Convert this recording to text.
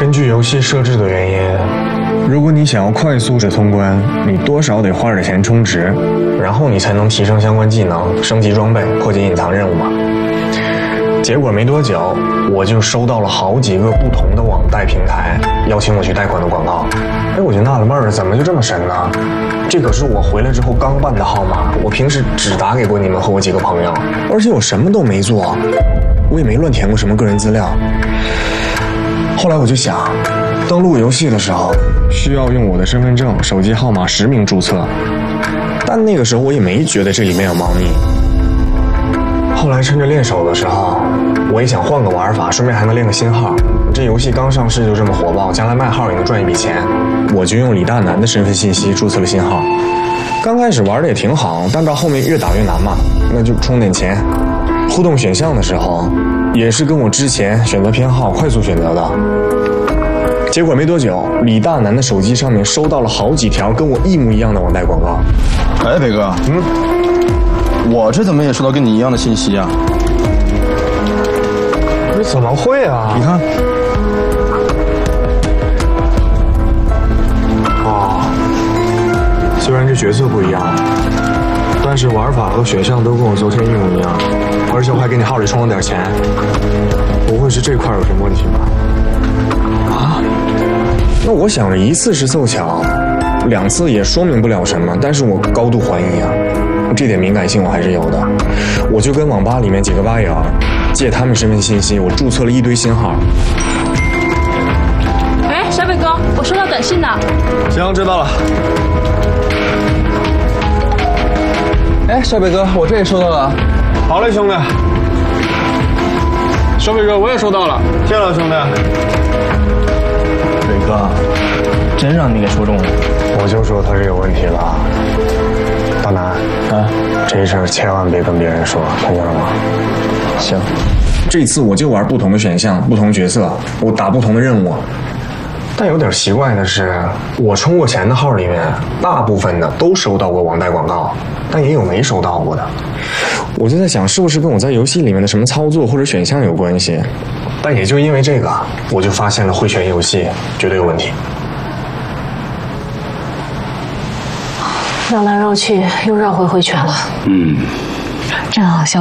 根据游戏设置的原因，如果你想要快速的通关，你多少得花点钱充值，然后你才能提升相关技能、升级装备、破解隐藏任务嘛。结果没多久，我就收到了好几个不同的网贷平台邀请我去贷款的广告。哎，我就纳了闷儿，怎么就这么神呢？这可是我回来之后刚办的号码，我平时只打给过你们和我几个朋友，而且我什么都没做，我也没乱填过什么个人资料。后来我就想，登录游戏的时候需要用我的身份证、手机号码实名注册，但那个时候我也没觉得这里面有猫腻。后来趁着练手的时候，我也想换个玩法，顺便还能练个新号。这游戏刚上市就这么火爆，将来卖号也能赚一笔钱。我就用李大南的身份信息注册了新号。刚开始玩的也挺好，但到后面越打越难嘛，那就充点钱。互动选项的时候，也是跟我之前选择偏好快速选择的。结果没多久，李大南的手机上面收到了好几条跟我一模一样的网贷广告。 哎，北哥，我这怎么也收到跟你一样的信息啊？ 你怎么会啊？ 你看， 哦，虽然这角色不一样，但是玩法和选项都跟我昨天一模一样，而且我还给你号里充了点钱，不会是这块有什么问题吧？啊？那我想着一次是凑巧，两次也说明不了什么，但是我高度怀疑啊。这点敏感性我还是有的，我就跟网吧里面几个吧友借他们身份信息，我注册了一堆新号。 哎，小北哥，我收到短信了。 行，知道了。 哎，小北哥，我这也收到了。 好嘞，兄弟。小北哥，我也收到了，谢了，兄弟。 北哥，真让你给说中了。 我就说他是有问题了。大南啊，这事儿千万别跟别人说，听见了吗？ 行。 这次我就玩不同的选项，不同角色，我打不同的任务。但有点奇怪的是，我充过钱的号里面，大部分的都收到过网贷广告，但也有没收到过的。我就在想，是不是跟我在游戏里面的什么操作或者选项有关系？但也就因为这个，我就发现了贿选游戏绝对有问题。 绕来绕去，又绕回回旋了。 真好笑。